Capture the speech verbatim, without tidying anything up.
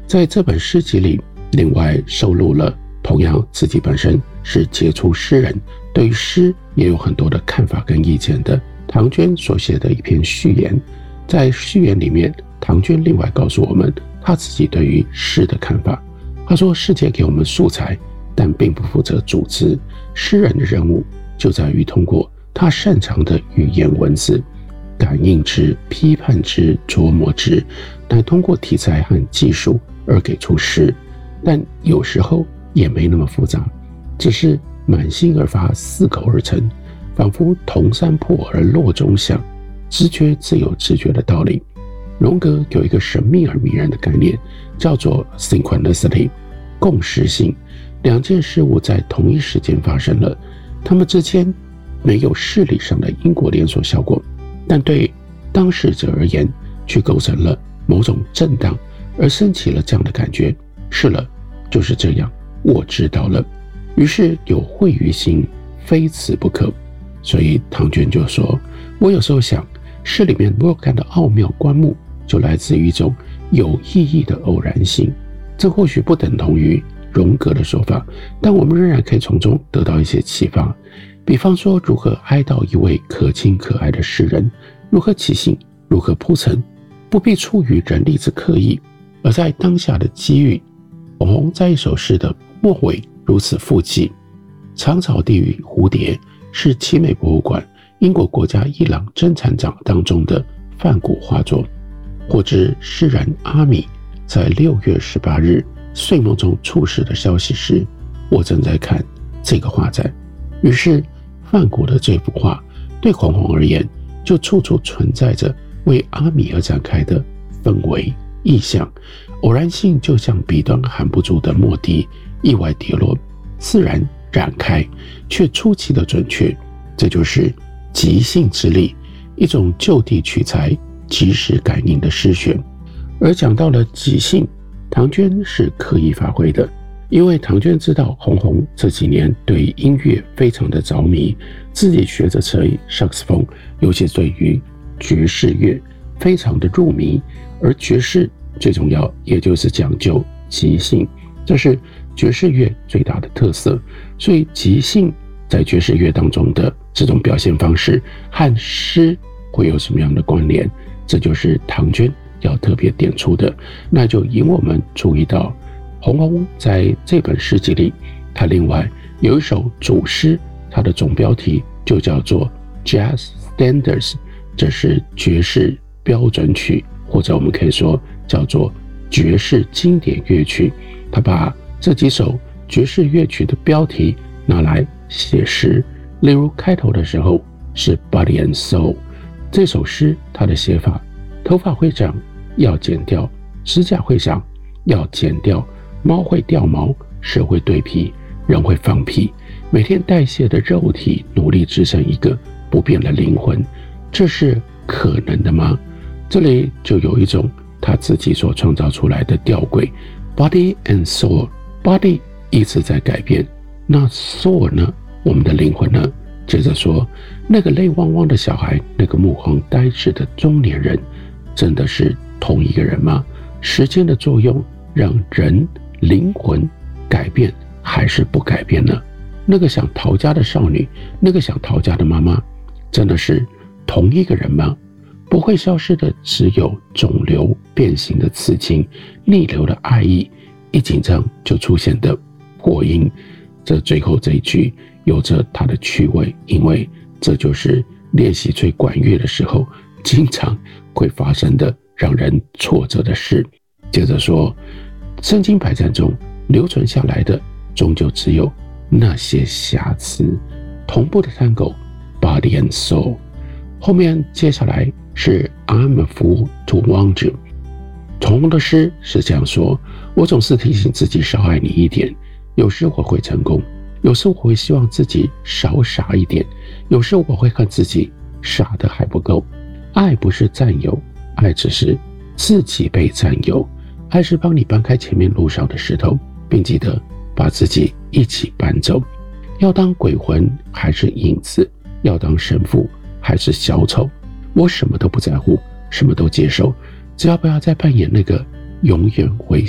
在这本诗集里，另外收录了同样自己本身是杰出诗人，对于诗也有很多的看法跟意见的唐娟所写的一篇序言。在序言里面，唐娟另外告诉我们他自己对于诗的看法。他说，世界给我们素材，但并不负责组织。诗人的任务就在于通过他擅长的语言文字，感应之、批判之、琢磨之，乃通过题材和技术而给出诗。但有时候也没那么复杂，只是满心而发，四口而成，仿佛同山破而洛中响，直觉自有直觉的道理。荣格有一个神秘而迷人的概念，叫做 synchronicity 共识性。两件事物在同一时间发生了，它们之间没有事理上的因果连锁效果，但对当事者而言却构成了某种震荡，而升起了这样的感觉，是了，就是这样，我知道了。于是有会于心，非此不可。所以唐娟就说，我有时候想，诗里面若干的奥妙观目，就来自于一种有意义的偶然性。这或许不等同于荣格的说法，但我们仍然可以从中得到一些启发。比方说，如何哀悼一位可亲可爱的诗人，如何起兴，如何铺陈，不必出于人力之刻意，而在当下的机遇。红红在一首诗的末尾如此附记：长草地与蝴蝶是奇美博物馆英国国家伊朗珍藏奖当中的梵谷画作。获知诗人阿米在六月十八日睡梦中猝死的消息时，我正在看这个画展。于是梵谷的这幅画对红红而言，就处处存在着为阿米而展开的氛围意象。偶然性就像笔端含不住的墨滴，意外跌落，自然展开，却出奇的准确。这就是即兴之力，一种就地取材、即时感应的诗选。而讲到了即兴，唐娟是刻意发挥的，因为唐娟知道红红这几年对音乐非常的着迷，自己学着吹萨克斯风，尤其对于爵士乐非常的入迷。而爵士最重要，也就是讲究即兴，这是爵士乐最大的特色。所以即兴在爵士乐当中的这种表现方式和诗会有什么样的关联，这就是唐娟要特别点出的。那就引我们注意到，红红在这本诗集里，他另外有一首主诗，它的总标题就叫做 Jazz Standards， 这是爵士标准曲，或者我们可以说叫做爵士经典乐曲。他把这几首爵士乐曲的标题拿来写诗，例如开头的时候是 Body and Soul， 这首诗它的写法，头发会长要剪掉，指甲会长要剪掉，猫会掉毛，蛇会对皮，人会放屁，每天代谢的肉体努力支撑一个不变的灵魂，这是可能的吗？这里就有一种他自己所创造出来的吊诡。 Body and Soul， Body 一直在改变，那 Soul 呢？我们的灵魂呢？接着说，那个泪汪汪的小孩，那个目光呆滞的中年人，真的是同一个人吗？时间的作用让人灵魂改变还是不改变呢？那个想逃家的少女，那个想逃家的妈妈，真的是同一个人吗？不会消失的只有肿瘤变形的刺青，逆流的爱意，一紧张就出现的破音。这最后这一句有着它的趣味，因为这就是练习吹管乐的时候经常会发生的让人挫折的事。接着说，身经百战中留存下来的终究只有那些瑕疵。同步的 Tango Body and Soul， 后面接下来是 I'm a fool to want you。 红红的诗是这样说，我总是提醒自己少爱你一点，有时我会成功，有时我会希望自己少傻一点，有时我会恨自己傻得还不够。爱不是占有，爱只是自己被占有。爱是帮你搬开前面路上的石头，并记得把自己一起搬走。要当鬼魂还是影子，要当神父还是小丑，我什么都不在乎，什么都接受，只要不要再扮演那个永远微